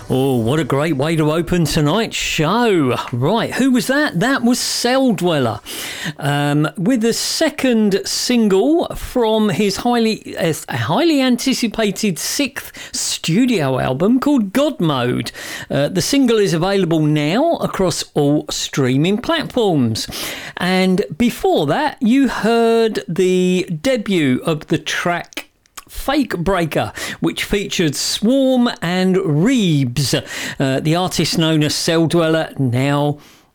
Oh, what a great way to open tonight's show. Right, who was that? That was Celldweller, with the second single from his highly anticipated sixth studio album called God Mode. The single is available now across all streaming platforms. And before that, you heard the debut of the track Fake Breaker, which featured Swarm and Reeves. The artist known as Celldweller now,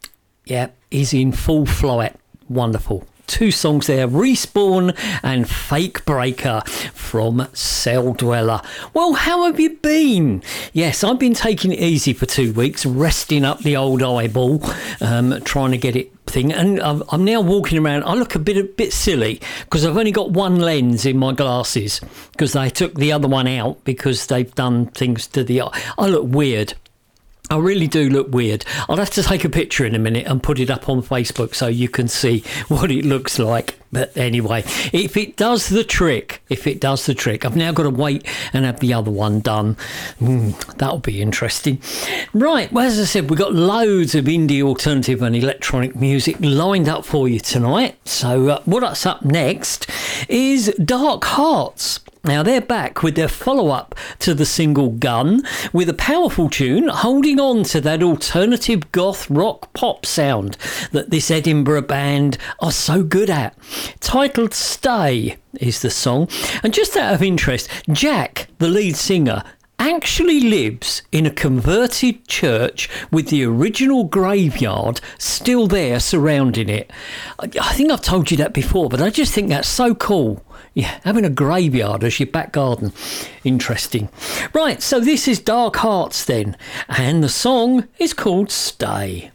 is in full flight. Wonderful. Two songs there, Respawn and Fake Breaker from Celldweller. Well, how have you been? Yes, I've been taking it easy for 2 weeks, resting up the old eyeball, trying to get it thing. And I'm now walking around. I look a bit silly because I've only got one lens in my glasses because they took the other one out because they've done things to the eye. I look weird. I really do look weird. I'll have to take a picture in a minute and put it up on Facebook so you can see what it looks like. But anyway, if it does the trick, I've now got to wait and have the other one done. That'll be interesting. Right, well, as I said, we've got loads of indie, alternative and electronic music lined up for you tonight. So what's up next is Dark Hearts. Now, they're back with their follow-up to the single Gun, with a powerful tune holding on to that alternative goth rock pop sound that this Edinburgh band are so good at. Titled Stay is the song. And just out of interest, Jack, the lead singer, actually lives in a converted church with the original graveyard still there surrounding it. I think I've told you that before, but I just think that's so cool. Yeah, having a graveyard as your back garden. Interesting. Right, so this is Dark Hearts then, and the song is called Stay.